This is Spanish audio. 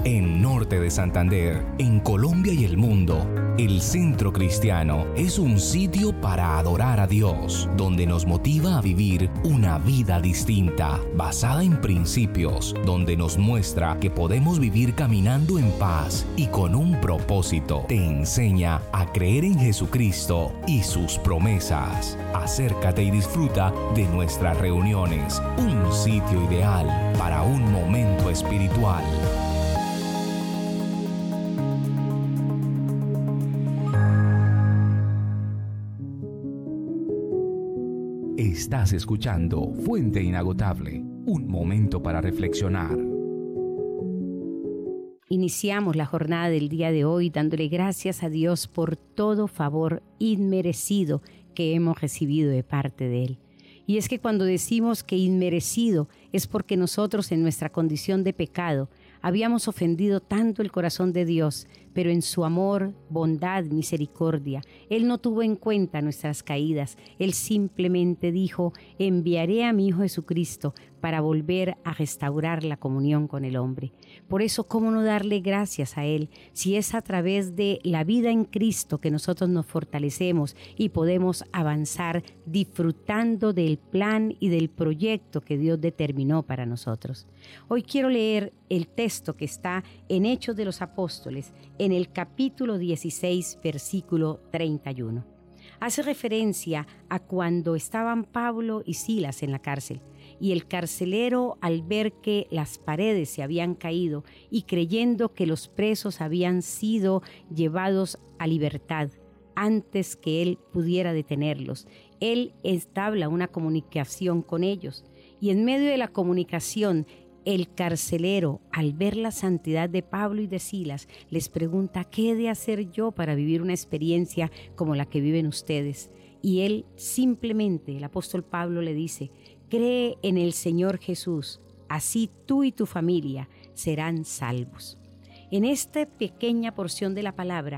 En Norte de Santander, en Colombia y el mundo, el Centro Cristiano es un sitio para adorar a Dios, donde nos motiva a vivir una vida distinta, basada en principios, donde nos muestra que podemos vivir caminando en paz y con un propósito. Te enseña a creer en Jesucristo y sus promesas. Acércate y disfruta de nuestras reuniones, un sitio ideal para un momento espiritual. Estás escuchando Fuente Inagotable, un momento para reflexionar. Iniciamos la jornada del día de hoy dándole gracias a Dios por todo favor inmerecido que hemos recibido de parte de Él. Y es que cuando decimos que inmerecido es porque nosotros en nuestra condición de pecado habíamos ofendido tanto el corazón de Dios, pero en su amor, bondad, misericordia, Él no tuvo en cuenta nuestras caídas. Él simplemente dijo: enviaré a mi Hijo Jesucristo para volver a restaurar la comunión con el hombre. Por eso, ¿cómo no darle gracias a Él si es a través de la vida en Cristo que nosotros nos fortalecemos y podemos avanzar disfrutando del plan y del proyecto que Dios determinó para nosotros? Hoy quiero leer el texto que está en Hechos de los Apóstoles, en el capítulo 16, versículo 31. Hace referencia a cuando estaban Pablo y Silas en la cárcel, y el carcelero, al ver que las paredes se habían caído y creyendo que los presos habían sido llevados a libertad antes que él pudiera detenerlos, él entabla una comunicación con ellos, y en medio de la comunicación, el carcelero, al ver la santidad de Pablo y de Silas, les pregunta: ¿qué he de hacer yo para vivir una experiencia como la que viven ustedes? Y él simplemente, el apóstol Pablo le dice: cree en el Señor Jesús, así tú y tu familia serán salvos. En esta pequeña porción de la palabra